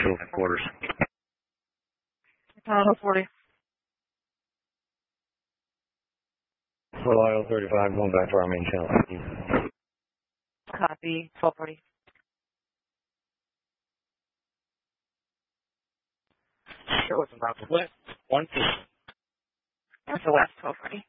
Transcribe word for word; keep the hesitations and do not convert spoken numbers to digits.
to quarters. twelve forty. Fort Lauderdale thirty-five, going back to our main channel. Copy. twelve forty. Sure, it's about the west. One two. That's the west. twelve forty.